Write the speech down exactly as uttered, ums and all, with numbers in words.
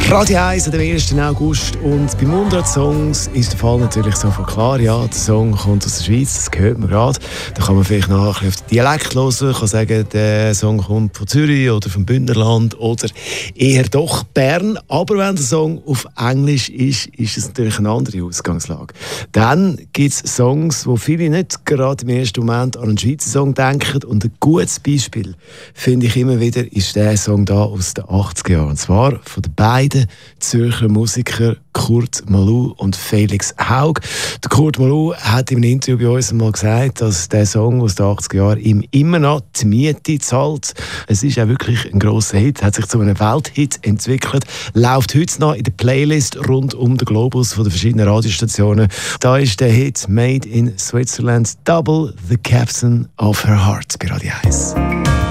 Radio eins am ersten August und bei hundert Songs ist der Fall natürlich sofort klar, ja, der Song kommt aus der Schweiz, das hört man gerade. Da kann man vielleicht noch ein bisschen auf den Dialekt hören, kann sagen, der Song kommt von Zürich oder vom Bündnerland oder eher doch Bern. Aber wenn der Song auf Englisch ist, ist es natürlich eine andere Ausgangslage. Dann gibt es Songs, wo viele nicht gerade im ersten Moment an einen Schweizer Song denken. Und ein gutes Beispiel, finde ich immer wieder, ist der Song da aus den achtziger Jahren. Und zwar von den beiden Zürcher Musiker Kurt Malou und Felix Haug. Der Kurt Malou hat in einem Interview bei uns mal gesagt, dass der Song aus den achtziger Jahren ihm immer noch die Miete zahlt. Es ist auch wirklich ein grosser Hit, hat sich zu einem Welthit entwickelt, läuft heute noch in der Playlist rund um den Globus von den verschiedenen Radiostationen. Da ist der Hit Made in Switzerland, Double the Captain of Her Heart bei Radio eins.